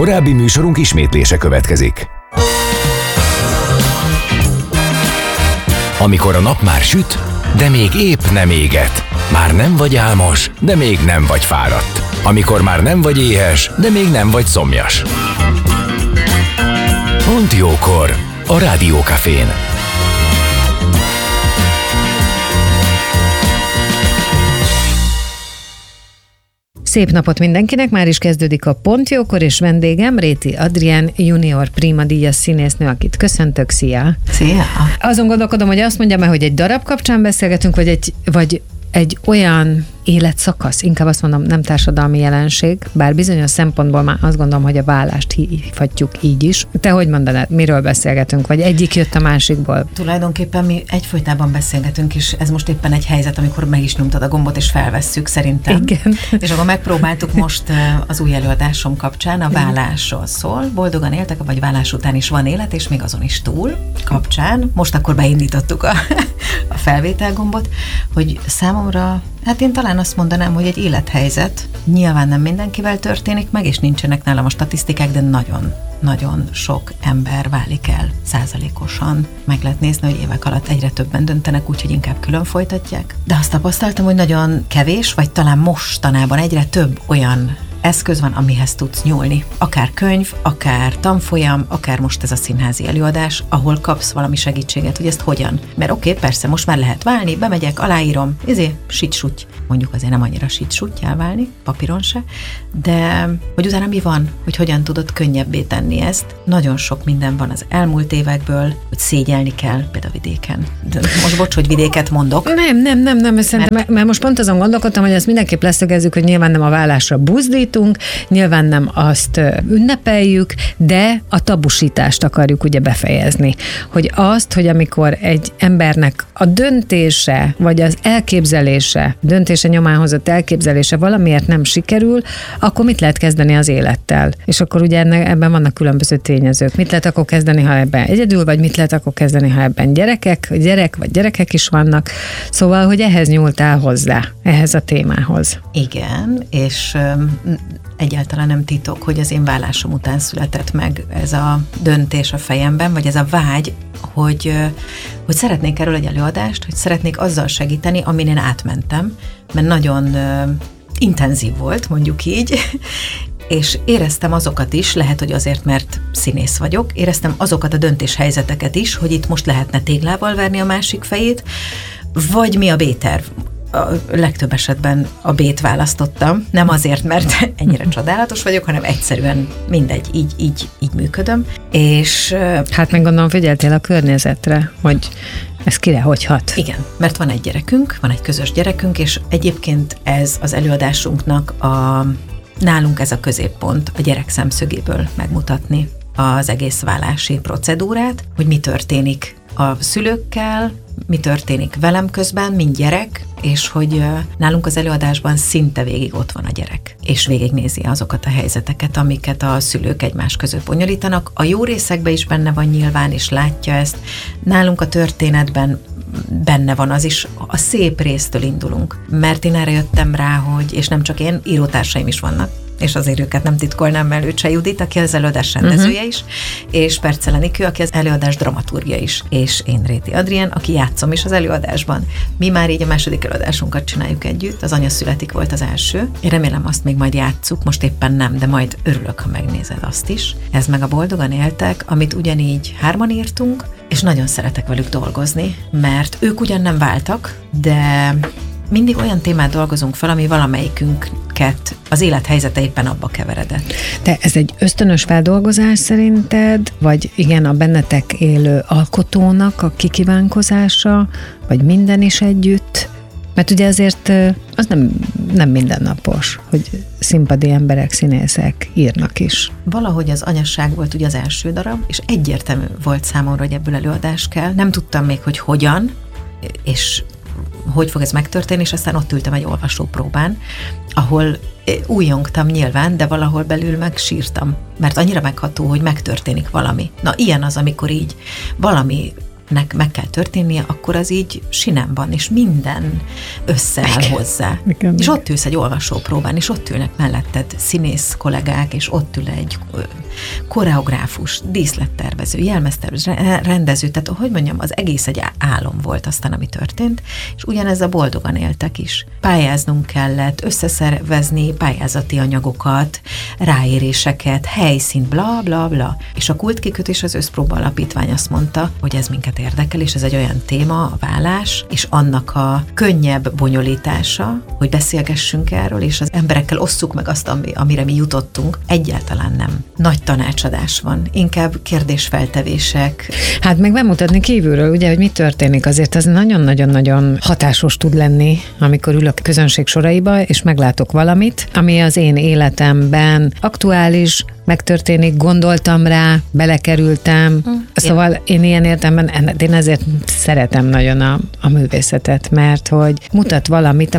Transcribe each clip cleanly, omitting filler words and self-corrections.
Korábbi műsorunk ismétlése következik. Amikor a nap már süt, de még épp nem éget. Már nem vagy álmos, de még nem vagy fáradt. Amikor már nem vagy éhes, de még nem vagy szomjas. Pont jókor a Rádiókafén. Szép napot mindenkinek, már is kezdődik a Pont jókor, és vendégem Réti Adrián, junior Prima díjas színésznő, akit köszöntök, szia! Szia! Azon gondolkodom, hogy azt mondjam, hogy egy darab kapcsán beszélgetünk, vagy egy olyan életszakasz, inkább azt mondom, nem társadalmi jelenség, bár bizonyos szempontból már azt gondolom, hogy a vállást hívhatjuk így is. Te hogy mondanád, miről beszélgetünk, vagy egyik jött a másikból? Tulajdonképpen mi egyfolytában beszélgetünk, és ez most éppen egy helyzet, amikor meg is nyomtad a gombot, és felvesszük szerintem. Igen. És akkor megpróbáltuk most az új előadásom kapcsán, a vállásról szól. Boldogan éltek, vagy vállás után is van élet, és még azon is túl kapcsán. Most akkor beindítottuk a felvételgombot, hogy számomra, hát én talán azt mondanám, hogy egy élethelyzet, nyilván nem mindenkivel történik meg, és nincsenek nálam a statisztikák, de nagyon sok ember válik el százalékosan. Meg lehet nézni, hogy évek alatt egyre többen döntenek, úgyhogy inkább külön folytatják. De azt tapasztaltam, hogy nagyon kevés, vagy talán mostanában egyre több olyan eszköz van, amihez tudsz nyúlni. Akár könyv, akár tanfolyam, akár most ez a színházi előadás, ahol kapsz valami segítséget, hogy ezt hogyan. Mert oké, persze, most már lehet válni, bemegyek, aláírom, sit-suty. Mondjuk azért nem annyira sit-suty elválni, papíron se, de hogy utána mi van, hogy hogyan tudod könnyebbé tenni ezt. Nagyon sok minden van az elmúlt évekből, hogy szégyelni kell, például vidéken. De most bocs, hogy vidéket mondok. Nem, szerintem, mert most pont azon gondolkodtam, hogy ezt mindenképp leszögezzük, hogy nyilván nem a vállásra buzdítunk, nyilván nem azt ünnepeljük, de a tabusítást akarjuk ugye befejezni. Hogy azt, hogy amikor egy embernek a döntése, vagy az elképzelése, döntése nyomán hozott elképzelése valamiért nem sikerül, akkor mit lehet kezdeni az élettel? És akkor ugye ebben vannak különböző tényezők. Mit lehet akkor kezdeni, ha ebben egyedül, vagy mit lehet akkor kezdeni, ha ebben gyerekek is vannak. Szóval, hogy ehhez nyúltál hozzá, ehhez a témához. Igen, és egyáltalán nem titok, hogy az én vállásom után született meg ez a döntés a fejemben, vagy ez a vágy, hogy szeretnék erről egy előadást, hogy szeretnék azzal segíteni, amin én átmentem, mert nagyon intenzív volt, mondjuk így, és éreztem azokat is, lehet, hogy azért, mert színész vagyok, éreztem azokat a döntéshelyzeteket is, hogy itt most lehetne téglával verni a másik fejét, vagy mi a B-terv. A legtöbb esetben a B-t választottam, nem azért, mert ennyire csodálatos vagyok, hanem egyszerűen mindegy, így működöm. És hát meg gondolom, figyeltél a környezetre, hogy ez kire hogy hat. Igen, mert van egy gyerekünk, van egy közös gyerekünk, és egyébként ez az előadásunknak nálunk ez a középpont, a gyerek szemszögéből megmutatni az egész vállási procedúrát, hogy mi történik a szülőkkel, mi történik velem közben, mint gyerek, és hogy nálunk az előadásban szinte végig ott van a gyerek, és végignézi azokat a helyzeteket, amiket a szülők egymás között bonyolítanak. A jó részekben is benne van nyilván, és látja ezt. Nálunk a történetben benne van az is, a szép résztől indulunk. Mert én erre jöttem rá, hogy, és nem csak én, írótársaim is vannak, és azért őket nem titkolnám, mert Lőcse Judit, aki az előadás rendezője is, és Percel Enikő, aki az előadás dramaturgia is, és én Réti Adrián, aki játszom is az előadásban. Mi már így a második előadásunkat csináljuk együtt, az Anya születik volt az első. Én remélem azt még majd játsszuk, most éppen nem, de majd örülök, ha megnézed azt is. Ez meg a Boldogan éltek, amit ugyanígy 3-an írtunk, és nagyon szeretek velük dolgozni, mert ők ugyan nem váltak, de mindig olyan témát dolgozunk fel, ami valamelyikünket az élethelyzete éppen abba keveredett. De ez egy ösztönös feldolgozás szerinted, vagy igen, a bennetek élő alkotónak a kikívánkozása, vagy minden is együtt? Mert ugye azért az nem mindennapos, hogy színpadi emberek, színészek írnak is. Valahogy az Anyasság volt ugye az első darab, és egyértelmű volt számomra, hogy ebből előadás kell. Nem tudtam még, hogy hogyan, és hogy fog ez megtörténni, és aztán ott ültem egy olvasópróbán, ahol újjongtam nyilván, de valahol belül megsírtam, mert annyira megható, hogy megtörténik valami. Na, ilyen az, amikor így valami nek meg kell történnie, akkor az így sinem van, és minden összeáll hozzá. Igen. És ott ülsz egy olvasópróbán, és ott ülnek melletted színész kollégák, és ott ül egy koreográfus, díszlettervező, jelmeztervező, rendező, tehát hogy mondjam, az egész egy álom volt aztán, ami történt, és ugyanez a boldogan éltek is. Pályáznunk kellett, összeszervezni pályázati anyagokat, ráéréseket, helyszínt, bla, bla, bla. És a Kultkikötés, az Összpróba Alapítvány azt mondta, hogy ez minket érdekel, és ez egy olyan téma, a vállás, és annak a könnyebb bonyolítása, hogy beszélgessünk erről, és az emberekkel osszuk meg azt, amire mi jutottunk. Egyáltalán nem nagy tanácsadás van, inkább kérdésfeltevések. Hát meg bemutatni kívülről, ugye, hogy mi történik, azért ez nagyon-nagyon-nagyon hatásos tud lenni, amikor ülök a közönség soraiba, és meglátok valamit, ami az én életemben aktuális, megtörténik, gondoltam rá, belekerültem. Szóval én ilyen értelemben, én ezért szeretem nagyon a művészetet, mert hogy mutat valamit,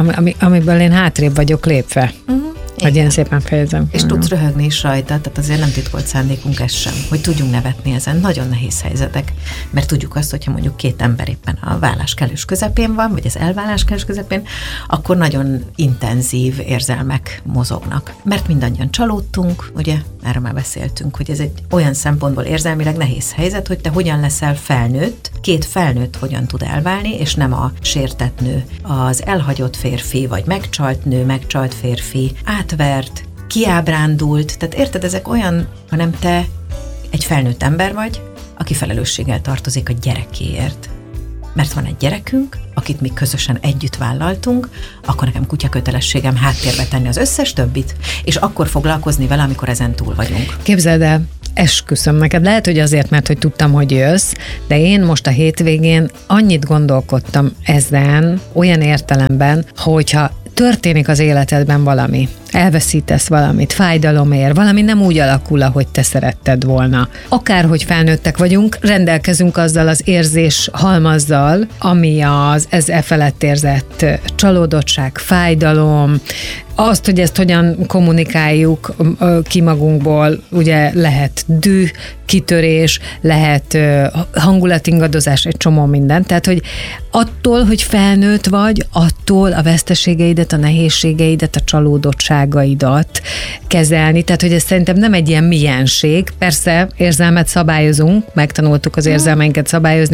amiből én hátrébb vagyok lépve. Hogy én szépen fejezem. És tudsz röhögni is rajta, tehát azért nem titkolt szándékunk ez sem, hogy tudjunk nevetni ezen. Nagyon nehéz helyzetek, mert tudjuk azt, hogyha mondjuk két ember éppen a vállás kellős közepén van, vagy az elvállás kellős közepén, akkor nagyon intenzív érzelmek mozognak. Mert mindannyian csalódtunk, ugye, erről már beszéltünk, hogy ez egy olyan szempontból érzelmileg nehéz helyzet, hogy te hogyan leszel felnőtt, két felnőtt hogyan tud elválni, és nem a sértett nő, az elhagyott férfi, vagy megcsalt nő, megcsalt férfi, átvert, kiábrándult, tehát érted, ezek olyan, hanem te egy felnőtt ember vagy, aki felelősséggel tartozik a gyerekéért. Mert van egy gyerekünk, akit mi közösen együtt vállaltunk, akkor nekem kutyakötelességem háttérbe tenni az összes többit, és akkor foglalkozni vele, amikor ezen túl vagyunk. Képzeld el, esküszöm neked, lehet, hogy azért, mert hogy tudtam, hogy jössz, de én most a hétvégén annyit gondolkodtam ezen, olyan értelemben, hogyha történik az életedben valami, elveszítesz valamit, fájdalomért, valami nem úgy alakul, ahogy te szeretted volna. Akárhogy felnőttek vagyunk, rendelkezünk azzal az érzés halmazzal, ami ez felett érzett csalódottság, fájdalom, azt, hogy ezt hogyan kommunikáljuk ki magunkból, ugye lehet düh, kitörés, lehet hangulatingadozás, egy csomó minden. Tehát, hogy attól, hogy felnőtt vagy, attól a veszteségeidet, a nehézségeidet, a csalódottságaidat kezelni. Tehát, hogy ez szerintem nem egy ilyen milyenség. Persze érzelmet szabályozunk, megtanultuk az érzelmeinket szabályozni,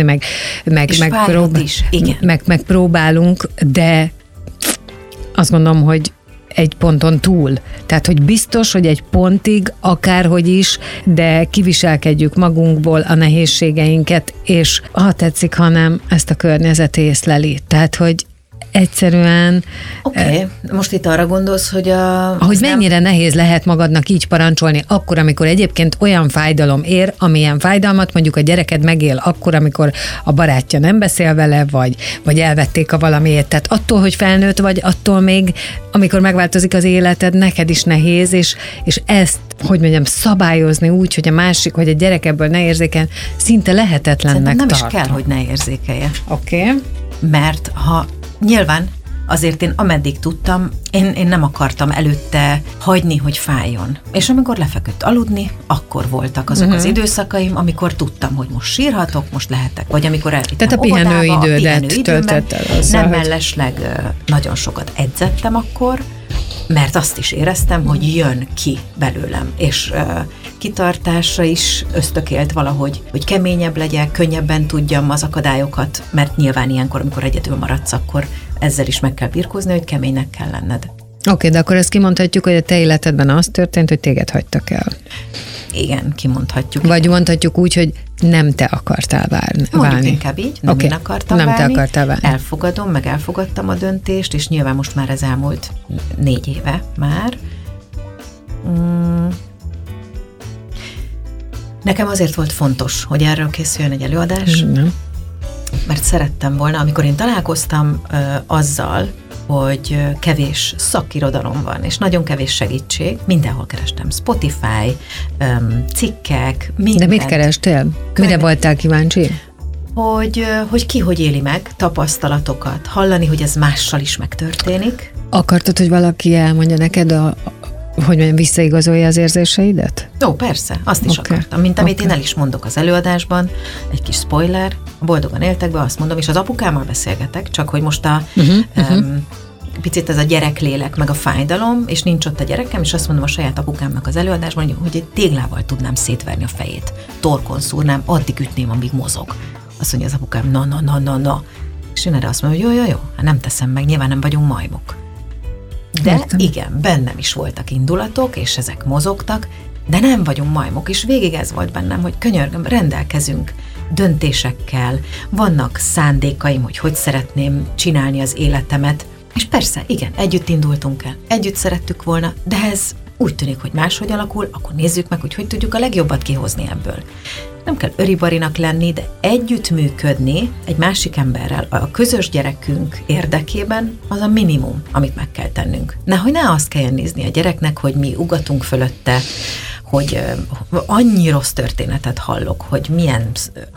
meg próbálunk, de azt gondolom, hogy egy ponton túl. Tehát, hogy biztos, hogy egy pontig, akárhogy is, de kiviselkedjük magunkból a nehézségeinket, és ha tetszik, ha nem, ezt a környezet észleli. Tehát, hogy egyszerűen... Oké. Most itt arra gondolsz, hogy hogy mennyire nehéz lehet magadnak így parancsolni akkor, amikor egyébként olyan fájdalom ér, amilyen fájdalmat mondjuk a gyereked megél akkor, amikor a barátja nem beszél vele, vagy elvették a valamiért. Tehát attól, hogy felnőtt vagy, attól még, amikor megváltozik az életed, neked is nehéz, és ezt, hogy mondjam, szabályozni úgy, hogy a másik, hogy a gyerek ebből ne érzékeljen, szinte lehetetlennek nem tartom. is kell, hogy ne érzékelje. Oké. Mert ha nyilván azért én ameddig tudtam, én nem akartam előtte hagyni, hogy fájjon. És amikor lefeküdt aludni, akkor voltak azok az időszakaim, amikor tudtam, hogy most sírhatok, most lehetek. Vagy amikor elvittem tehát a pihenőidődet töltötted azzal, nem mellesleg nagyon sokat edzettem akkor, mert azt is éreztem, hogy jön ki belőlem, és kitartásra is ösztökélt valahogy, hogy keményebb legyek, könnyebben tudjam az akadályokat, mert nyilván ilyenkor, amikor egyedül maradsz, akkor ezzel is meg kell birkózni, hogy keménynek kell lenned. Oké, de akkor ezt kimondhatjuk, hogy a te életedben az történt, hogy téged hagytak el. Igen, kimondhatjuk. Vagy mondhatjuk úgy, hogy nem te akartál válni. Mondjuk inkább így, nem én akartam nem válni. Te akartál válni. Elfogadom, meg elfogadtam a döntést, és nyilván most már ez elmúlt 4 éve már. Nekem azért volt fontos, hogy erről készüljön egy előadás, mert szerettem volna, amikor én találkoztam azzal, hogy kevés szakirodalom van, és nagyon kevés segítség. Mindenhol kerestem. Spotify, cikkek, mindent. De mit kerestél? Mire voltál kíváncsi? Hogy ki hogy éli meg tapasztalatokat, hallani, hogy ez mással is megtörténik. Akartad, hogy valaki elmondja neked, hogy mondjam, visszaigazolja az érzéseidet? Ó, persze, azt is akartam. Mint amit én el is mondok az előadásban, egy kis spoiler, Boldogan éltek be, azt mondom, és az apukámmal beszélgetek, csak hogy most picit ez a gyereklélek, meg a fájdalom, és nincs ott a gyerekem, és azt mondom a saját apukámnak az előadásban, hogy egy téglával tudnám szétverni a fejét, torkon szúrnám, addig ütném, amíg mozog. Azt mondja az apukám, na. És én erre azt mondom, hogy jó, hát nem teszem meg, nyilván nem vagyunk majmok. De értem. Igen, bennem is voltak indulatok, és ezek mozogtak, de nem vagyunk majmok, és végig ez volt bennem, hogy könyörgöm, rendelkezünk döntésekkel, vannak szándékaim, hogy szeretném csinálni az életemet, és persze, igen, együtt indultunk el, együtt szerettük volna, de ez úgy tűnik, hogy máshogy alakul, akkor nézzük meg, hogy tudjuk a legjobbat kihozni ebből. Nem kell öribarinak lenni, de együttműködni egy másik emberrel a közös gyerekünk érdekében az a minimum, amit meg kell tennünk. Nehogy ne azt kelljen nézni a gyereknek, hogy mi ugatunk fölötte, hogy annyi rossz történetet hallok, hogy milyen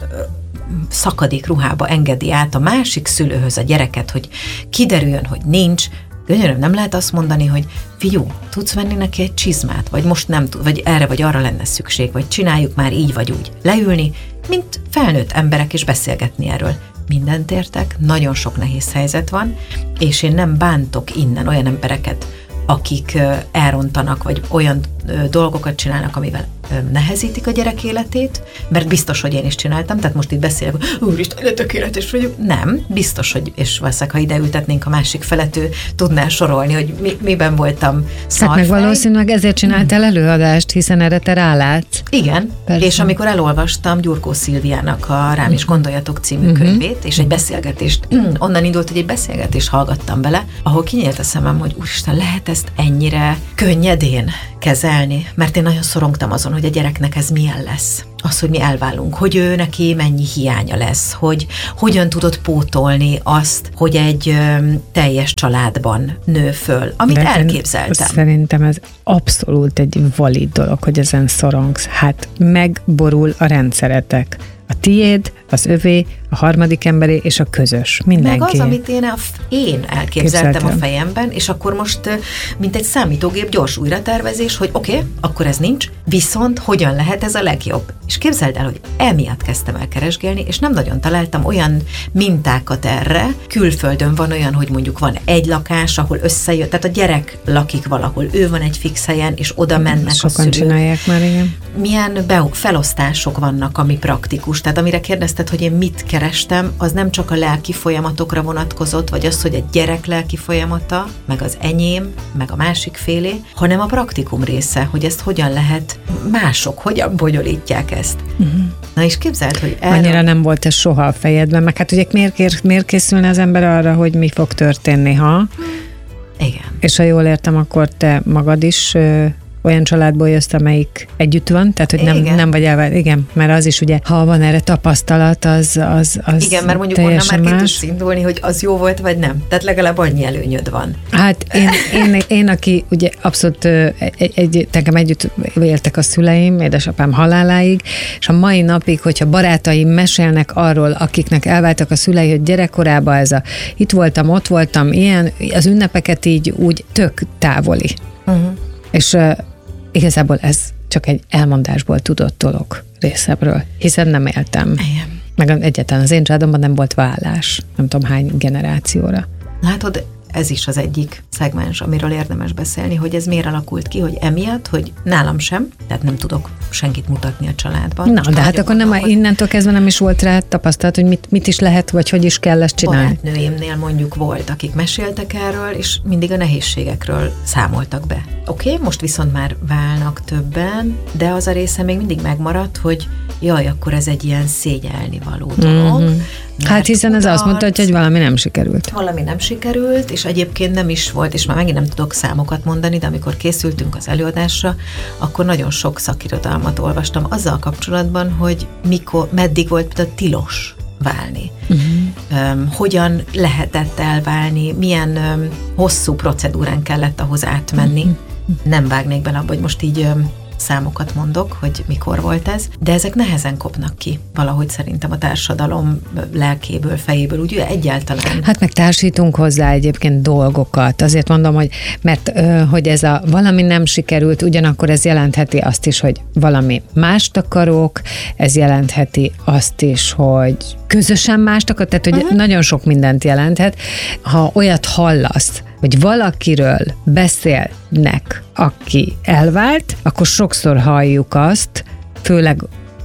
szakadék ruhába engedi át a másik szülőhöz a gyereket, hogy kiderüljön, hogy nincs. Gyönyörűen nem lehet azt mondani, hogy fiú, tudsz venni neki egy csizmát, vagy most nem tud, vagy erre vagy arra lenne szükség, vagy csináljuk már így vagy úgy. Leülni, mint felnőtt emberek, és beszélgetni erről. Mindent értek, nagyon sok nehéz helyzet van, és én nem bántok innen olyan embereket, akik elrontanak, vagy olyan dolgokat csinálnak, amivel nehezítik a gyerek életét, mert biztos, hogy én is csináltam, tehát most itt beszélek, hogy úristen, tökéletes vagyok. Nem, biztos, hogy, és valószínűleg, ha ide ültetnénk a másik felet, ő tudná sorolni, hogy miben voltam szarfej. Hát meg valószínűleg ezért csináltál előadást, hiszen erre te rálátsz. Igen, persze. És amikor elolvastam Gyurkó Szilviának a Rám is gondoljatok című könyvét, és egy beszélgetést, onnan indult, hogy egy beszélgetést hallgattam bele, ahol kinyílt a szemem, hogy úristen, lehet ezt ennyire könnyedén kezelni, mert én nagyon szorongtam azon, hogy a gyereknek ez milyen lesz. Az, hogy mi elválunk, hogy ő neki mennyi hiánya lesz, hogy hogyan tudod pótolni azt, hogy egy teljes családban nő föl, amit de elképzeltem. Szerintem ez abszolút egy valid dolog, hogy ezen szorongsz. Hát megborul a rendszeretek. A tiéd, az övé, a harmadik emberé és a közös. Mindenki. Meg az, amit én elképzeltem a fejemben, és akkor most, mint egy számítógép gyors újratervezés, hogy oké, akkor ez nincs, viszont hogyan lehet ez a legjobb? És képzeld el, hogy emiatt kezdtem el keresgélni, és nem nagyon találtam olyan mintákat erre. Külföldön van olyan, hogy mondjuk van egy lakás, ahol összejött, tehát a gyerek lakik valahol, ő van egy fix helyen, és oda mennek sokan a szülők. Csinálják már, igen. Milyen felosztások vannak, ami praktikus. Tehát amire kérdezted, hogy én mit kerestem, az nem csak a lelki folyamatokra vonatkozott, vagy az, hogy egy gyerek lelki folyamata, meg az enyém, meg a másik félé, hanem a praktikum része, hogy ezt hogyan lehet, mások hogyan bonyolítják ezt. Na és képzeld, hogy annyira nem volt ez soha a fejedben, meg hát ugye miért készülne az ember arra, hogy mi fog történni, ha? Igen. És ha jól értem, akkor te magad is olyan családból jössz, amelyik együtt van, tehát hogy nem vagy elvált. Igen, mert az is ugye, ha van erre tapasztalat, az igen, mert mondjuk onnan már ki tudsz indulni, hogy az jó volt, vagy nem. Tehát legalább annyi előnyöd van. Hát én aki ugye abszolút nekem együtt éltek a szüleim, édesapám haláláig, és a mai napig, hogyha barátaim mesélnek arról, akiknek elváltak a szülei, hogy gyerekkorában ez itt voltam, ott voltam, ilyen, az ünnepeket így úgy tök távoli. És igazából ez csak egy elmondásból tudott dolog részemről, hiszen nem éltem. Igen. Meg egyáltalán az én családomban nem volt vállás, nem tudom hány generációra. Látod, ez is az egyik szegmens, amiről érdemes beszélni, hogy ez miért alakult ki, hogy emiatt, hogy nálam sem, tehát nem tudok senkit mutatni a családban. Na, de hát akkor nem, innentől kezdve nem is volt rá tapasztalat, hogy mit is lehet, vagy hogy is kell ezt csinálni. Barátnőimnél mondjuk volt, akik meséltek erről, és mindig a nehézségekről számoltak be. Oké, most viszont már válnak többen, de az a része még mindig megmaradt, hogy jaj, akkor ez egy ilyen szégyelni való dolog. Hát hiszen ez azt mondta, hogy valami nem sikerült. Valami nem sikerült, és egyébként nem is volt, és már megint nem tudok számokat mondani, de amikor készültünk az előadásra, akkor nagyon sok szakirodalmat olvastam azzal kapcsolatban, hogy meddig volt például tilos válni. Hogyan lehetett elválni, milyen hosszú procedúrán kellett ahhoz átmenni. Nem vágnék bele abba, hogy most így számokat mondok, hogy mikor volt ez, de ezek nehezen kopnak ki valahogy szerintem a társadalom lelkéből, fejéből, úgy egyáltalán. Hát meg társítunk hozzá egyébként dolgokat. Azért mondom, hogy mert hogy ez a valami nem sikerült, ugyanakkor ez jelentheti azt is, hogy valami mást akarok, ez jelentheti azt is, hogy közösen mást akarok, tehát hogy nagyon sok mindent jelenthet. Ha olyat hallasz, hogy valakiről beszélnek, aki elvált, akkor sokszor halljuk azt, főleg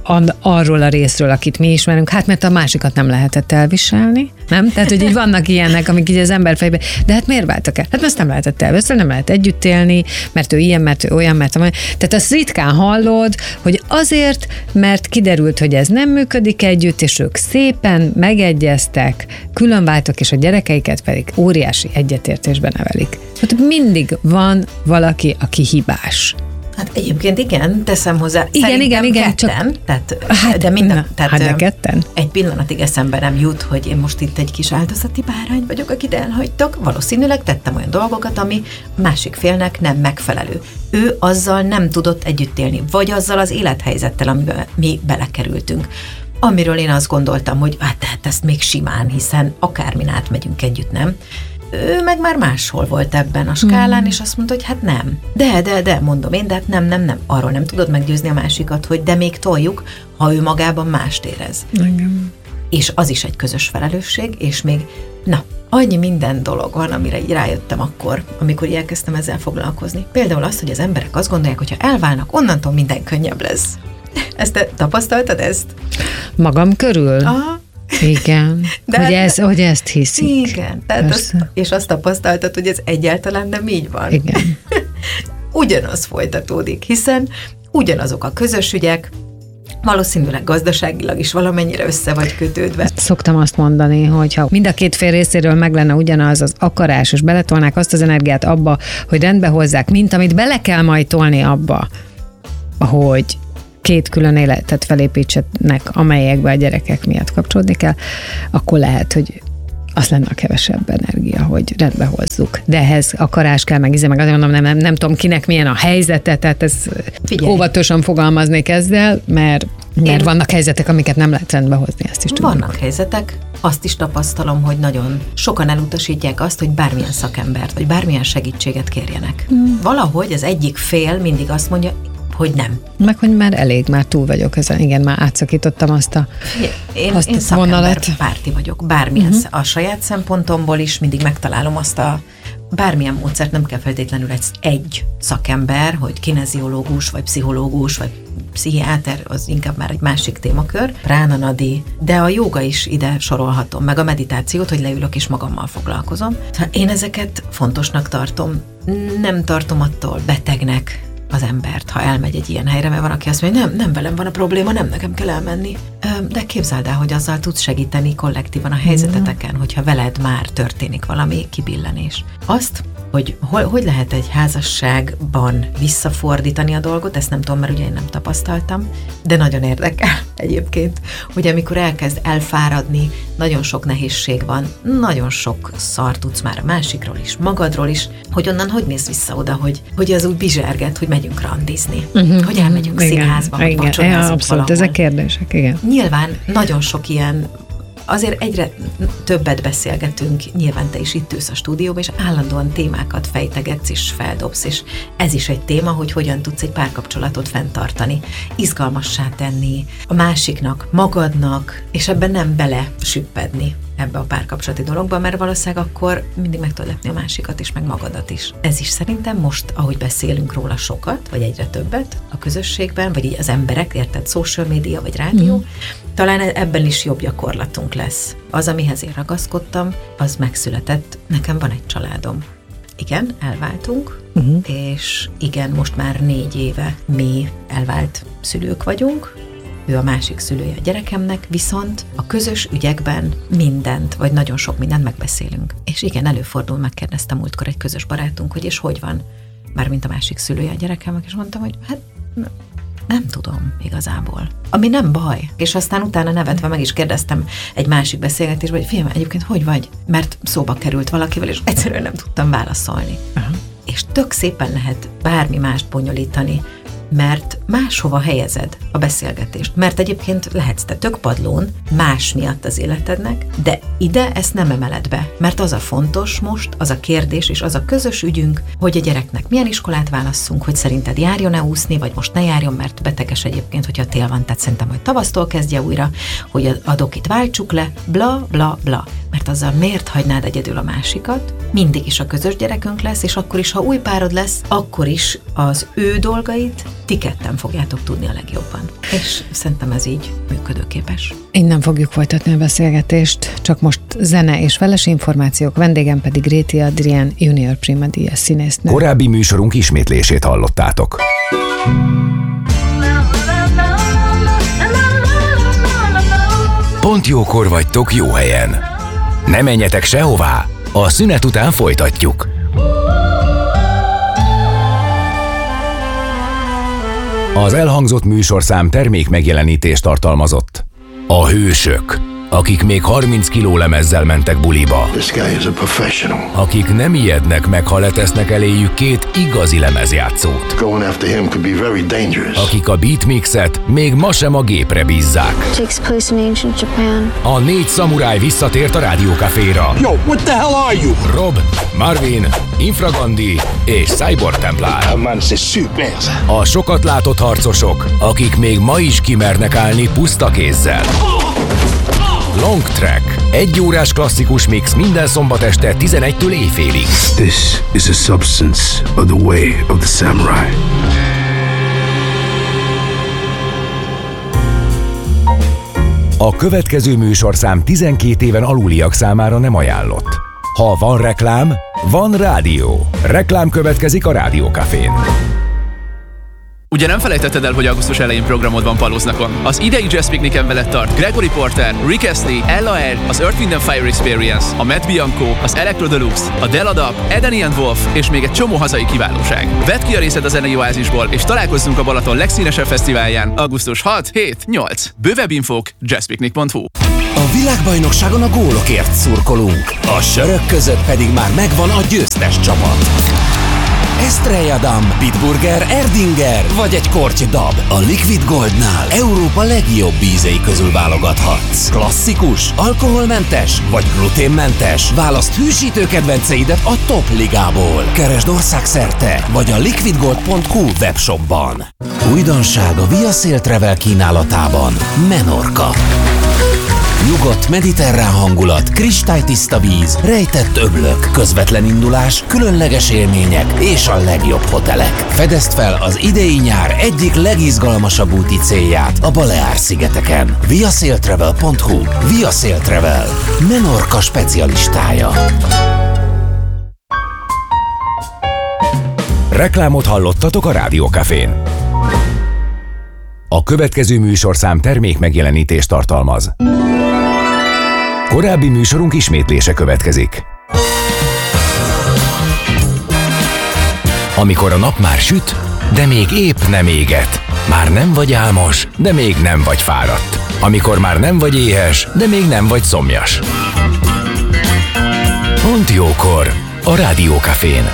arról a részről, akit mi ismerünk, hát mert a másikat nem lehetett elviselni, nem? Tehát, hogy így vannak ilyenek, amik így az ember fejében, de hát miért váltak el? Hát ezt nem lehetett elviselni, nem lehet együtt élni, mert ő ilyen, mert ő olyan, mert olyan. Tehát azt ritkán hallod, hogy azért, mert kiderült, hogy ez nem működik együtt, és ők szépen megegyeztek, különváltak, és a gyerekeiket pedig óriási egyetértésben nevelik. Hát mindig van valaki, aki hibás. Hát egyébként igen, teszem hozzá. Igen, ketten, csak... Tehát, hát, de minden, tehát de ketten? Egy pillanatig eszembe nem jut, hogy én most itt egy kis áldozati bárány vagyok, akit elhagytak. Valószínűleg tettem olyan dolgokat, ami másik félnek nem megfelelő. Ő azzal nem tudott együtt élni, vagy azzal az élethelyzettel, amiben mi belekerültünk. Amiről én azt gondoltam, hogy hát ezt még simán, hiszen akármin átmegyünk együtt, nem? Ő meg már máshol volt ebben a skálán, és azt mondta, hogy hát nem. De, mondom én, de hát nem. Arról nem tudod meggyőzni a másikat, hogy de még toljuk, ha ő magában mást érez. Igen. És az is egy közös felelősség, és még, annyi minden dolog van, amire így rájöttem akkor, amikor elkezdtem ezzel foglalkozni. Például azt, hogy az emberek azt gondolják, hogy ha elválnak, onnantól minden könnyebb lesz. Ezt te tapasztaltad ezt? Magam körül? Aha. Igen, de hogy ezt hiszik. Igen, tehát és azt tapasztaltad, hogy ez egyáltalán nem így van. Igen. Ugyanaz folytatódik, hiszen ugyanazok a közös ügyek, valószínűleg gazdaságilag is valamennyire össze vagy kötődve. Szoktam azt mondani, hogy ha mind a két fél részéről meg lenne ugyanaz az akarás, és beletolnák azt az energiát abba, hogy rendbe hozzák, mint amit bele kell majd tolni abba, hogy két külön életet felépítsenek, amelyekbe a gyerekek miatt kapcsolódni kell, akkor lehet, hogy az lenne a kevesebb energia, hogy rendbe hozzuk. De ehhez akarás kell, meg azért mondom, nem tudom kinek milyen a helyzete, tehát ez óvatosan fogalmaznék ezzel, mert vannak helyzetek, amiket nem lehet rendbe hozni, ezt is tudjuk. Vannak helyzetek, azt is tapasztalom, hogy nagyon sokan elutasítják azt, hogy bármilyen szakembert, vagy bármilyen segítséget kérjenek. Valahogy az egyik fél mindig azt mondja, hogy nem. Meg, hogy már elég, már túl vagyok ezen. Igen, már átszakítottam azt a Én szakember párti vagyok. Bármilyen a saját szempontomból is mindig megtalálom azt a bármilyen módszert, nem kell feltétlenül egy szakember, hogy kineziológus, vagy pszichológus, vagy pszichiáter, az inkább már egy másik témakör, Prána Nadi, de a jóga is ide sorolhatom, meg a meditációt, hogy leülök és magammal foglalkozom. Én ezeket fontosnak tartom. Nem tartom attól betegnek az embert, ha elmegy egy ilyen helyre, mert van, aki azt mondja, nem velem van a probléma, nem nekem kell elmenni. De képzeld el, hogy azzal tudsz segíteni kollektívan a helyzeteteken, hogyha veled már történik valami kibillenés. Azt, hogy lehet egy házasságban visszafordítani a dolgot, ezt nem tudom, mert ugye én nem tapasztaltam, de nagyon érdekel egyébként, hogy amikor elkezd elfáradni, nagyon sok nehézség van, nagyon sok szar tudsz már a másikról is, magadról is, hogy onnan hogy mész vissza oda, hogy az úgy bizserget, hogy megyünk randizni, hogy elmegyünk színházba, hogy vacsorázunk abszolút, valahol. Ezek kérdések, igen. Nyilván nagyon sok ilyen, azért egyre többet beszélgetünk, nyilván te is itt ülsz a stúdióban, és állandóan témákat fejtegetsz és feldobsz, és ez is egy téma, hogy hogyan tudsz egy párkapcsolatot fenntartani, izgalmassá tenni a másiknak, magadnak, és ebben nem bele süppedni ebbe a párkapcsolati dologba, mert valószínűleg akkor mindig meg tudod lepni a másikat is, meg magadat is. Ez is szerintem most, ahogy beszélünk róla sokat, vagy egyre többet a közösségben, vagy így az emberek, érted, social media, vagy rádió, talán ebben is jobb gyakorlatunk lesz. Az, amihez én ragaszkodtam, az megszületett. Nekem van egy családom. Igen, elváltunk, és igen, most már 4 éve mi elvált szülők vagyunk, ő a másik szülője a gyerekemnek, viszont a közös ügyekben mindent, vagy nagyon sok mindent megbeszélünk. És igen, előfordul, megkérdeztem múltkor egy közös barátunk, hogy és hogy van, mármint a másik szülője a gyerekemnek, és mondtam, hogy hát nem tudom igazából. Ami nem baj. És aztán utána nevetve meg is kérdeztem egy másik beszélgetésben, hogy fiam, egyébként hogy vagy? Mert szóba került valakivel, és egyszerűen nem tudtam válaszolni. És tök szépen lehet bármi mást bonyolítani, mert máshova helyezed a beszélgetést. Mert egyébként lehetsz te tök padlón, más miatt az életednek, de ide ezt nem emeled be, mert az a fontos most, az a kérdés és az a közös ügyünk, hogy a gyereknek milyen iskolát válasszunk, hogy szerinted járjon-e úszni, vagy most ne járjon, mert beteges egyébként, hogyha tél van, tehát szerintem, hogy tavasztól kezdje újra, hogy a dokit váltsuk le, bla, bla, bla. Mert azzal miért hagynád egyedül a másikat? Mindig is a közös gyerekünk lesz, és akkor is, ha új párod lesz, akkor is az ő dolgait ti ketten fogjátok tudni a legjobban. És szerintem ez így működőképes. Innen fogjuk folytatni a beszélgetést, csak most zene és feles információk, vendégem pedig Réti Adrián, junior prima díjas színésznő. Korábbi műsorunk ismétlését hallottátok. Pont jókor vagytok jó helyen. Ne menjetek sehová, a szünet után folytatjuk. Az elhangzott műsorszám termék megjelenítést tartalmazott. A hősök, akik még 30 kiló lemezzel mentek buliba. Akik nem ijednek meg, ha letesznek eléjük 2 igazi lemezjátszót. Akik a beatmixet még ma sem a gépre bízzák. A 4 szamuráj visszatért a Rádiókaféra. Yo, what the hell are you? Rob, Marvin, Infragandi és Cyborg Templár. A sokat látott harcosok, akik még ma is kimernek állni puszta kézzel. Long Track. 1 órás klasszikus mix minden szombat este 11-től éjfélig. This is a substance of the way of the samurai. A következő műsorszám 12 éven aluliak számára nem ajánlott. Ha van reklám, van rádió. Reklám következik a Rádiókafén. Ugye nem felejtetted el, hogy augusztus elején programod van Palóznakon? Az idei Jazz Picnicen veled tart Gregory Porter, Rick Astley, Ella Eyre, az Earth, Wind & Fire Experience, a Matt Bianco, az Electro Deluxe, a Deladap, Edeni & Wolf és még egy csomó hazai kiválóság. Vedd ki a részed a zenei oázisból, és találkozzunk a Balaton legszínesebb fesztiválján augusztus 6-7-8. Bővebb infók jazzpicnic.hu. A világbajnokságon a gólokért szurkolunk, a sörök között pedig már megvan a győztes csapat. Estrella Damm, Bitburger, Erdinger vagy egy korty dab. A Liquid Goldnál Európa legjobb ízei közül válogathatsz. Klasszikus, alkoholmentes vagy gluténmentes? Válaszd hűsítő kedvenceidet a top ligából. Keresd országszerte vagy a liquidgold.hu webshopban. Újdonság a Via Sail Travel kínálatában. Menorca. Nyugodt mediterrán hangulat, kristálytiszta víz, rejtett öblök, közvetlen indulás, különleges élmények és a legjobb hotelek. Fedezd fel az idei nyár egyik legizgalmasabb úti célját a Baleár-szigeteken. viasailtravel.hu. Via Sail Travel. Menorca specialistája. Reklámot hallottatok a Rádiókafén. A következő műsorszám termék megjelenítést tartalmaz. Korábbi műsorunk ismétlése következik. Amikor a nap már süt, de még épp nem éget. Már nem vagy álmos, de még nem vagy fáradt. Amikor már nem vagy éhes, de még nem vagy szomjas. Pont jókor a Rádiókafén.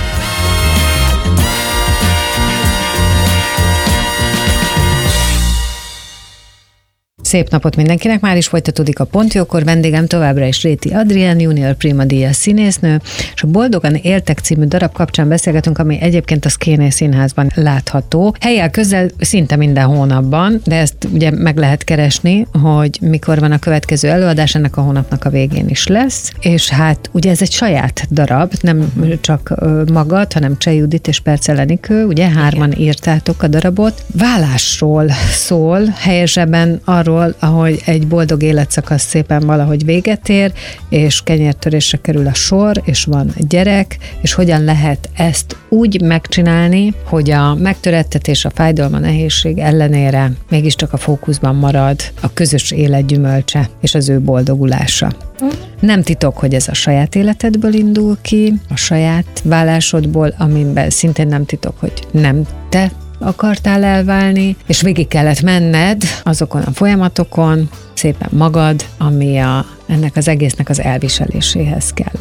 Szép napot mindenkinek, már is folytatódik a Pont jókor, vendégem továbbra is Réti Adrián, junior prima díjas színésznő, és a Boldogan éltek című darab kapcsán beszélgetünk, ami egyébként a Szkéné Színházban látható. Hellyel közel szinte minden hónapban, de ezt ugye meg lehet keresni, hogy mikor van a következő előadás, ennek a hónapnak a végén is lesz, és hát ugye ez egy saját darab, nem csak magad, hanem Cseh Judit és Percel Enikő, ugye hárman írtátok a darabot. Válásról szól, helyesebben arról, ahogy egy boldog életszakasz szépen valahogy véget ér, és kenyértörésre kerül a sor, és van gyerek, és hogyan lehet ezt úgy megcsinálni, hogy a megtörettetés, a fájdalom, a nehézség ellenére mégiscsak a fókuszban marad a közös élet gyümölcse, és az ő boldogulása. Nem titok, hogy ez a saját életedből indul ki, a saját válásodból, amiben szintén nem titok, hogy nem te akartál elválni, és végig kellett menned azokon a folyamatokon, szépen magad, ami ennek az egésznek az elviseléséhez kellett. És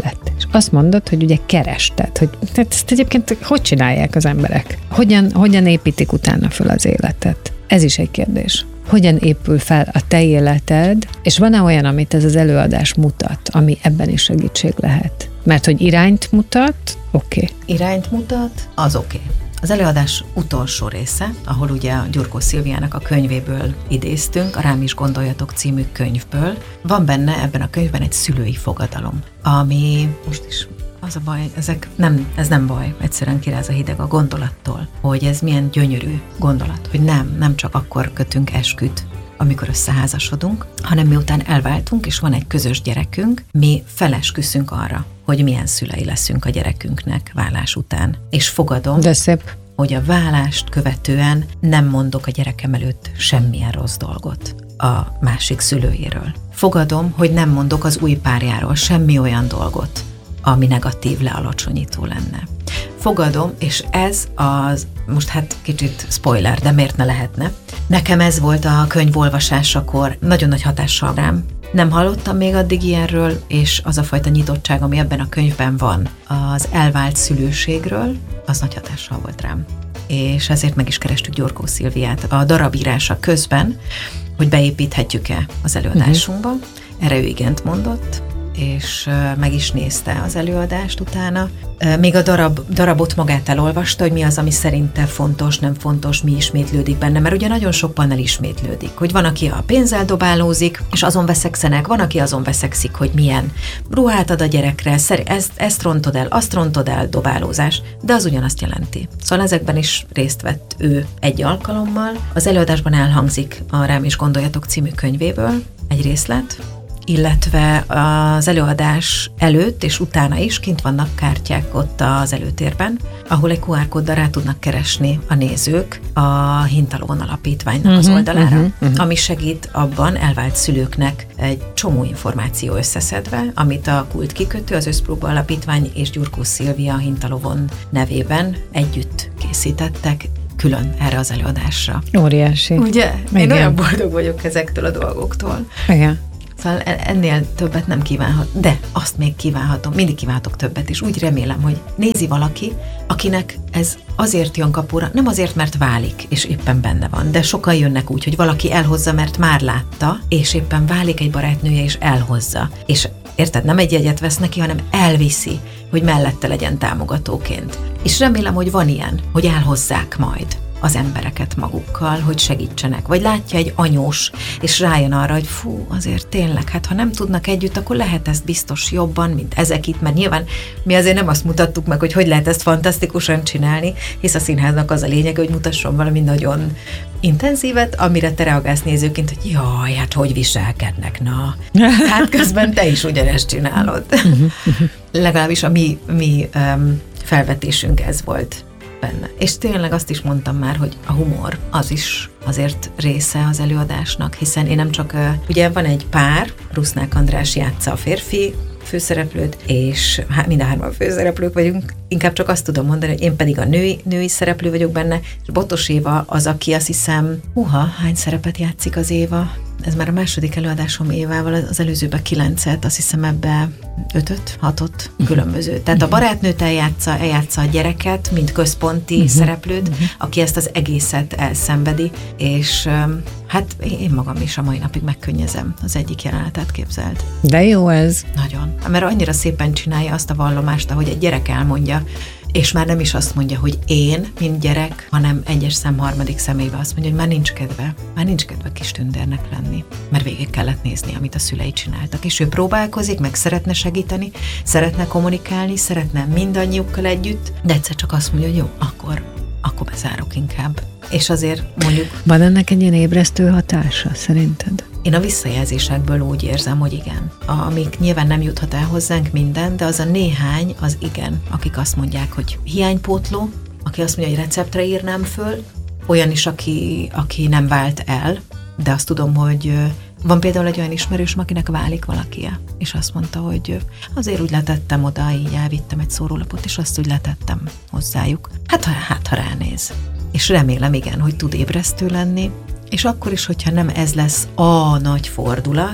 azt mondod, hogy ugye kerested, hogy ezt egyébként hogy csinálják az emberek? Hogyan építik utána föl az életet? Ez is egy kérdés. Hogyan épül fel a te életed, és van-e olyan, amit ez az előadás mutat, ami ebben is segítség lehet? Mert hogy irányt mutat, oké. Irányt mutat, az oké. Az előadás utolsó része, ahol ugye a Gyurkó Szilviának a könyvéből idéztünk, a Rám is gondoljatok című könyvből, van benne ebben a könyvben egy szülői fogadalom, ami most is az a baj, ez nem baj, egyszerűen kiráz a hideg a gondolattól, hogy ez milyen gyönyörű gondolat, hogy nem csak akkor kötünk esküt, amikor összeházasodunk, hanem miután elváltunk, és van egy közös gyerekünk, mi felesküszünk arra, hogy milyen szülei leszünk a gyerekünknek válás után. És fogadom, de szép, hogy a válást követően nem mondok a gyerekem előtt semmilyen rossz dolgot a másik szülőjéről. Fogadom, hogy nem mondok az új párjáról semmi olyan dolgot, ami negatív, lealacsonyító lenne. Fogadom, és ez az, most hát kicsit spoiler, de miért ne lehetne? Nekem ez volt a könyv olvasásakor nagyon nagy hatással rám. Nem hallottam még addig ilyenről, és az a fajta nyitottság, ami ebben a könyvben van az elvált szülőségről, az nagy hatással volt rám. És ezért meg is kerestük Gyurkó Szilviát a darabírása közben, hogy beépíthetjük-e az előadásunkba. Erre ő igent mondott, és meg is nézte az előadást utána. Még a darabot magát elolvasta, hogy mi az, ami szerinte fontos, nem fontos, mi ismétlődik benne, mert ugye nagyon sok panel ismétlődik, hogy van, aki a pénzzel dobálózik, és azon veszekszenek, van, aki azon veszekszik, hogy milyen ruhát ad a gyerekre, ezt rontod el, azt rontod el, dobálózás, de az ugyanazt jelenti. Szóval ezekben is részt vett ő egy alkalommal. Az előadásban elhangzik a Rám is gondoljatok című könyvéből egy részlet, illetve az előadás előtt és utána is kint vannak kártyák ott az előtérben, ahol egy QR kóddal rá tudnak keresni a nézők a Hintalovon Alapítványnak az oldalára, ami segít abban elvált szülőknek egy csomó információ összeszedve, amit a Kult kikötő, az Összpróba Alapítvány és Gyurkó Szilvia Hintalovon nevében együtt készítettek, külön erre az előadásra. Óriási. Ugye? Igen. Én olyan boldog vagyok ezektől a dolgoktól. Igen. Szóval ennél többet nem kívánhat, de azt még kívánhatom, mindig kívánhatok többet, és úgy remélem, hogy nézi valaki, akinek ez azért jön kapura, nem azért, mert válik, és éppen benne van, de sokan jönnek úgy, hogy valaki elhozza, mert már látta, és éppen válik egy barátnője, és elhozza. És érted, nem egy jegyet vesz neki, hanem elviszi, hogy mellette legyen támogatóként. És remélem, hogy van ilyen, hogy elhozzák majd az embereket magukkal, hogy segítsenek. Vagy látja egy anyós, és rájön arra, hogy fú, azért tényleg, hát ha nem tudnak együtt, akkor lehet ezt biztos jobban, mint ezek itt, mert nyilván mi azért nem azt mutattuk meg, hogy lehet ezt fantasztikusan csinálni, hisz a színháznak az a lényege, hogy mutasson valami nagyon intenzívet, amire te reagálsz nézőként, hogy jaj, hát hogy viselkednek, na. Hát közben te is ugyanezt csinálod. Legalábbis a mi felvetésünk ez volt benne. És tényleg azt is mondtam már, hogy a humor az is azért része az előadásnak, hiszen én nem csak, ugye van egy pár, Rusznák András játsza a férfi főszereplőt, és mind a hárman főszereplők vagyunk, inkább csak azt tudom mondani, hogy én pedig a női szereplő vagyok benne, és Botos Éva az, aki azt hiszem, hány szerepet játszik az Éva? Ez már a második előadásom Évával, az előzőben 9-et, azt hiszem ebbe 5-öt, 6-ot különböző. Tehát a barátnőt eljátsza a gyereket, mint központi szereplőt, aki ezt az egészet elszenvedi, és hát én magam is a mai napig megkönnyezem az egyik jelenetet, képzeld. De jó ez. Nagyon. Mert annyira szépen csinálja azt a vallomást, ahogy egy gyerek elmondja, és már nem is azt mondja, hogy én, mint gyerek, hanem egyes szám harmadik személybe azt mondja, hogy már nincs kedve kis tündérnek lenni, mert végig kellett nézni, amit a szülei csináltak, és ő próbálkozik, meg szeretne segíteni, szeretne kommunikálni, szeretne mindannyiukkal együtt, de egyszer csak azt mondja, hogy jó, akkor bezárok inkább. És azért mondjuk... Van ennek egy ilyen ébresztő hatása, szerinted? Én a visszajelzésekből úgy érzem, hogy igen. Amik nyilván nem juthat el hozzánk minden, de az a néhány, az igen, akik azt mondják, hogy hiánypótló, aki azt mondja, hogy receptre írnám föl, olyan is, aki nem vált el, de azt tudom, hogy van például egy olyan ismerősöm, akinek válik valakie, és azt mondta, hogy azért úgy letettem oda, így elvittem egy szórólapot, és azt úgy letettem hozzájuk. Hát ha ránéz. És remélem, igen, hogy tud ébresztő lenni, és akkor is, hogyha nem ez lesz a nagy fordulat,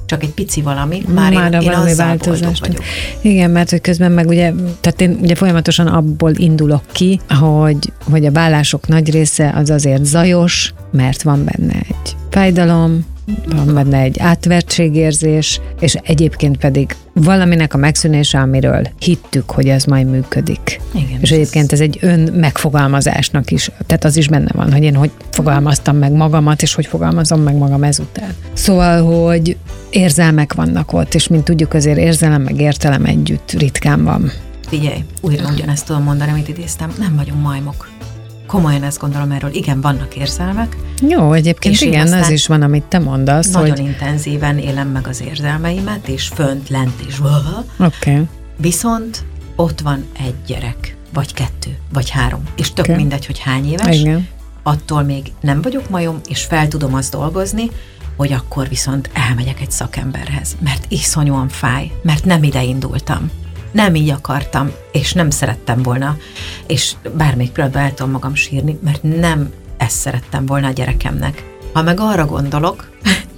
csak egy pici valami, már én azzal boldog vagyok. Igen, mert hogy közben meg ugye, tehát én ugye folyamatosan abból indulok ki, hogy a vállások nagy része az azért zajos, mert van benne egy fájdalom, van benne egy átvertségérzés, és egyébként pedig valaminek a megszűnése, amiről hittük, hogy ez majd működik. Igen, és egyébként ez egy megfogalmazásnak is, tehát az is benne van, hogy én hogy fogalmaztam meg magamat, és hogy fogalmazom meg magam ezután. Szóval, hogy érzelmek vannak ott, és mint tudjuk, azért érzelem meg értelem együtt ritkán van. Figyelj, újra ugyanezt tudom mondani, amit idéztem, nem vagyunk majmok. Komolyan ezt gondolom erről, igen, vannak érzelmek. Jó, egyébként igen, az is van, amit te mondasz. Nagyon intenzíven élem meg az érzelmeimet, és fönt, lent, és Okay. Viszont ott van egy gyerek, vagy 2, vagy 3, és tök mindegy, hogy hány éves. Igen. Attól még nem vagyok majom, és fel tudom azt dolgozni, hogy akkor viszont elmegyek egy szakemberhez, mert iszonyúan fáj, mert nem ide indultam. Nem így akartam, és nem szerettem volna, és bármelyik pillanatban el tudom magam sírni, mert nem ezt szerettem volna a gyerekemnek. Ha meg arra gondolok,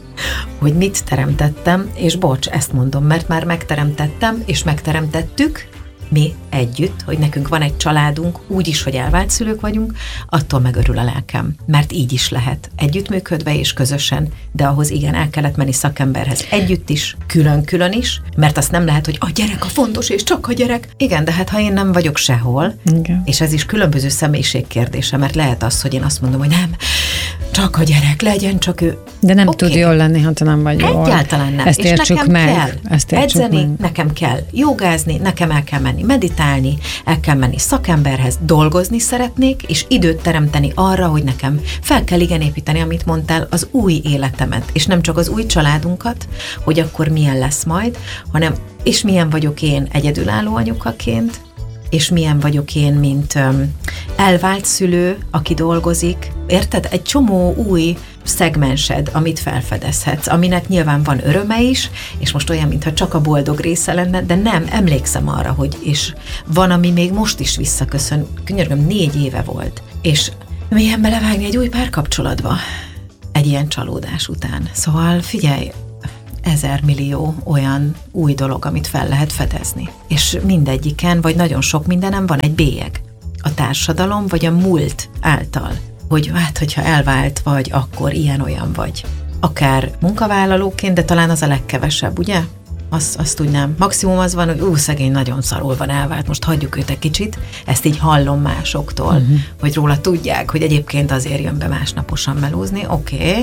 hogy mit teremtettem, és bocs, ezt mondom, mert már megteremtettem, és megteremtettük, mi együtt, hogy nekünk van egy családunk, úgy is, hogy elvált szülők vagyunk, attól megörül a lelkem. Mert így is lehet. Együttműködve és közösen, de ahhoz igen, el kellett menni szakemberhez. Együtt is, külön-külön is, mert azt nem lehet, hogy a gyerek a fontos, és csak a gyerek. Igen, de hát ha én nem vagyok sehol, igen. És ez is különböző személyiség kérdése, mert lehet az, hogy én azt mondom, hogy nem, csak a gyerek, legyen csak ő. De nem tud jól lenni, ha te nem vagy jól. Egyáltalán nem. Ezt értsük és nekem meg. kell edzeni, nekem kell jogázni, nekem el kell menni meditálni, el kell menni szakemberhez, dolgozni szeretnék, és időt teremteni arra, hogy nekem fel kell igen építeni, amit mondtál, az új életemet, és nem csak az új családunkat, hogy akkor milyen lesz majd, hanem és milyen vagyok én egyedülálló anyukaként, és milyen vagyok én, mint elvált szülő, aki dolgozik. Érted? Egy csomó új szegmensed, amit felfedezhetsz, aminek nyilván van öröme is, és most olyan, mintha csak a boldog része lenne, de nem, emlékszem arra, hogy és van, ami még most is visszaköszön. Könyörgöm, 4 éve volt. És milyen belevágni egy új párkapcsolatba egy ilyen csalódás után. Szóval figyelj, 1000 millió olyan új dolog, amit fel lehet fedezni. És mindegyiken, vagy nagyon sok mindenem van egy bélyeg. A társadalom, vagy a múlt által. Hogy hát, hogyha elvált vagy, akkor ilyen-olyan vagy. Akár munkavállalóként, de talán az a legkevesebb, ugye? Azt úgy nem. Maximum az van, hogy szegény nagyon szarul van, elvált, most hagyjuk őt egy kicsit. Ezt így hallom másoktól, hogy róla tudják, hogy egyébként azért jön be másnaposan melózni. Oké.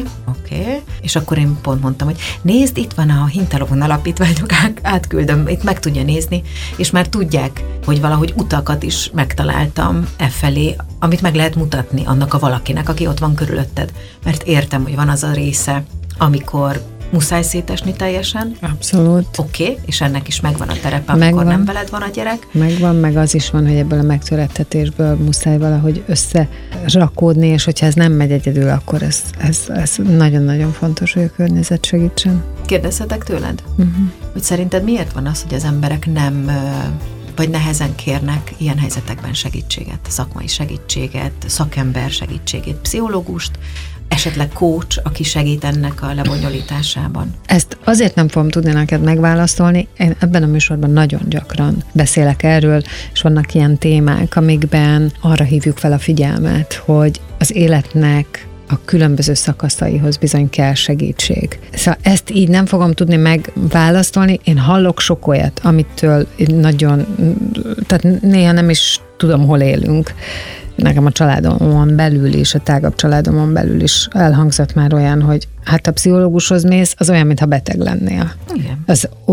És akkor én pont mondtam, hogy nézd, itt van a Hintelóvon alapítványok, átküldöm, itt meg tudja nézni, és már tudják, hogy valahogy utakat is megtaláltam felé, amit meg lehet mutatni annak a valakinek, aki ott van körülötted. Mert értem, hogy van az a része, amikor muszáj szétesni teljesen. Abszolút. Oké, és ennek is megvan a terepe, amikor nem veled van a gyerek. Megvan, meg az is van, hogy ebből a megtörettetésből muszáj valahogy összerakódni, és hogyha ez nem megy egyedül, akkor ez nagyon-nagyon fontos, hogy a környezet segítsen. Kérdezhetek tőled? Hogy szerinted miért van az, hogy az emberek nem vagy nehezen kérnek ilyen helyzetekben segítséget, szakmai segítséget, szakember segítségét, pszichológust, esetleg coach, aki segít ennek a lebonyolításában? Ezt azért nem fogom tudni neked megválaszolni. Én ebben a műsorban nagyon gyakran beszélek erről, és vannak ilyen témák, amikben arra hívjuk fel a figyelmet, hogy az életnek a különböző szakaszaihoz bizony kell segítség. Szóval ezt így nem fogom tudni megválaszolni. Én hallok sok olyat, amitől nagyon, tehát néha nem is tudom, hol élünk. Nekem a családomon belül is, a tágabb családomon belül is elhangzott már olyan, hogy hát a pszichológushoz mész, az olyan, mintha beteg lennél. Igen.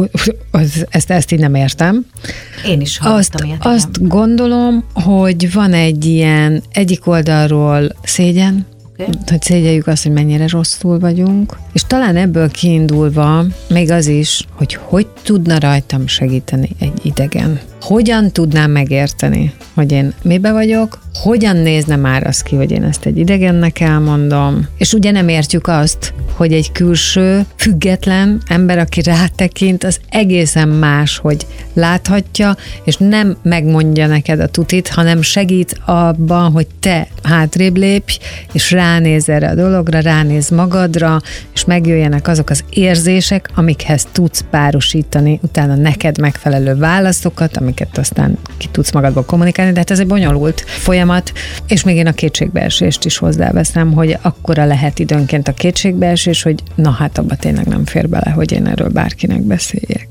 Ezt így nem értem. Én is hallottam ilyet. Azt gondolom, hogy van egy ilyen egyik oldalról szégyen, hogy szégyeljük azt, hogy mennyire rosszul vagyunk, és talán ebből kiindulva még az is, hogy tudna rajtam segíteni egy idegen. Hogyan tudnám megérteni, hogy én mibe vagyok, hogyan nézne már az ki, hogy én ezt egy idegennek elmondom, és ugye nem értjük azt, hogy egy külső, független ember, aki rátekint, az egészen más, hogy láthatja, és nem megmondja neked a tutit, hanem segít abban, hogy te hátrébb lépj, és ránéz erre a dologra, ránéz magadra, és megjöjjenek azok az érzések, amikhez tudsz párosítani utána neked megfelelő válaszokat, amiket aztán ki tudsz magadból kommunikálni, de hát ez egy bonyolult folyamat, és még én a kétségbeesést is hozzáveszem, hogy akkora lehet időnként a kétségbeesés, hogy na hát abba tényleg nem fér bele, hogy én erről bárkinek beszéljek.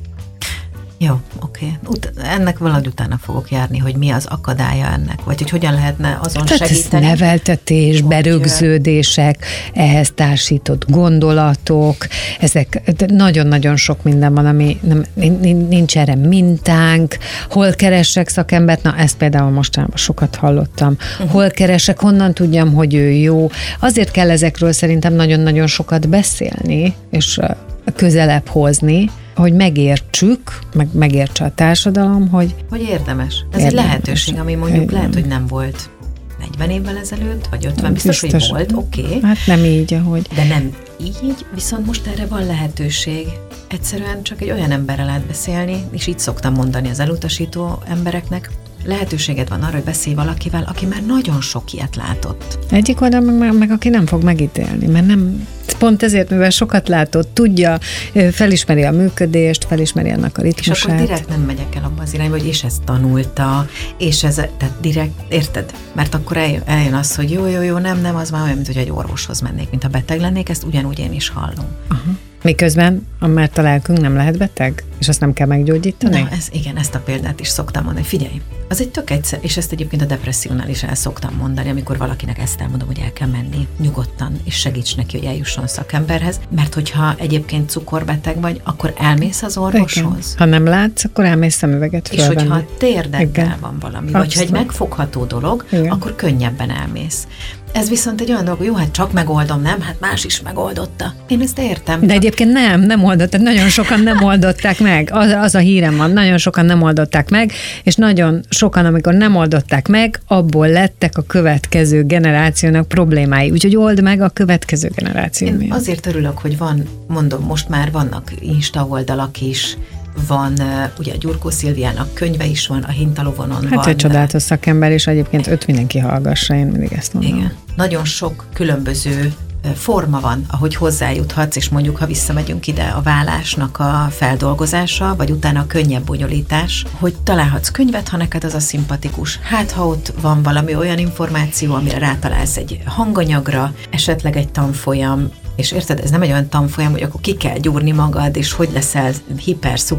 Jó, oké. Ennek valahogy utána fogok járni, hogy mi az akadálya ennek, vagy hogy hogyan lehetne azon segíteni. Neveltetés, berögződések, ehhez társított gondolatok, ezek nagyon-nagyon sok minden van, ami nincs erre mintánk, hol keresek szakembert, na ezt például mostanában sokat hallottam, hol keresek, honnan tudjam, hogy ő jó. Azért kell ezekről szerintem nagyon-nagyon sokat beszélni, és közelebb hozni, hogy megértsük, megértse a társadalom, hogy érdemes. Ez egy lehetőség, ami mondjuk lehet, hogy nem volt 40 évvel ezelőtt, vagy 50, biztos hogy volt, oké. Hát nem így, ahogy. De nem így, viszont most erre van lehetőség. Egyszerűen csak egy olyan emberrel lehet beszélni, és így szoktam mondani az elutasító embereknek, lehetőséged van arra, hogy beszélj valakivel, aki már nagyon sok ilyet látott. Egyik oldal meg aki nem fog megítélni, mert nem, pont ezért, mivel sokat látott, tudja, felismeri a működést, felismeri annak a ritmusát. És akkor direkt nem megyek el abba az irányba, hogy és ezt tanulta, és ez, tehát direkt, érted? Mert akkor eljön az, hogy jó, nem, az már olyan, mint hogy egy orvoshoz mennék, mint ha beteg lennék, ezt ugyanúgy én is hallom. Aha. Miközben, mert a lelkünk nem lehet beteg, és azt nem kell meggyógyítani? Na, ezt a példát is szoktam mondani. Figyelj, az egy tök egyszer, és ezt egyébként a depressziónál is el szoktam mondani, amikor valakinek ezt elmondom, hogy el kell menni nyugodtan, és segíts neki, hogy eljusson szakemberhez, mert hogyha egyébként cukorbeteg vagy, akkor elmész az orvoshoz. Igen. Ha nem látsz, akkor elmész szemüveget fölvenni. És hogyha térdeggel van valami, vagy ha egy megfogható dolog, igen, akkor könnyebben elmész. Ez viszont egy olyan dolog, hogy jó, hát csak megoldom, nem? Hát más is megoldotta. Én ezt értem. De egyébként nem oldották, nagyon sokan nem oldották meg. Az a hírem van, nagyon sokan nem oldották meg, és nagyon sokan, amikor nem oldották meg, abból lettek a következő generációnak problémái. Úgyhogy old meg a következő generációnak. Én azért örülök, hogy van, mondom, most már vannak Insta oldalak is, van, ugye a Gyurkó Szilviának könyve is van, a Hintalovonon van. Hát egy csodálatos szakember, és egyébként őt mindenki hallgassa, én mindig ezt mondom. Igen. Nagyon sok különböző forma van, ahogy hozzájuthatsz, és mondjuk, ha visszamegyünk ide a vállásnak a feldolgozása, vagy utána a könnyebb bonyolítás, hogy találhatsz könyvet, ha neked az a szimpatikus. Hát, ha ott van valami olyan információ, amire rátalálsz egy hanganyagra, esetleg egy tanfolyam, és érted, ez nem egy olyan tanfolyam, hogy akkor ki kell gyúrni magad, és hogy leszel